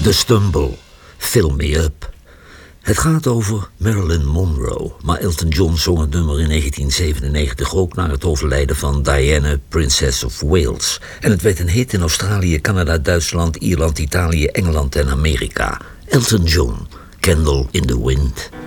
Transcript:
The Stumble, Fill Me Up. Het gaat over Marilyn Monroe, maar Elton John zong het nummer in 1997 ook na het overlijden van Diana, Princess of Wales. En het werd een hit in Australië, Canada, Duitsland, Ierland, Italië, Engeland en Amerika. Elton John, Candle in the Wind.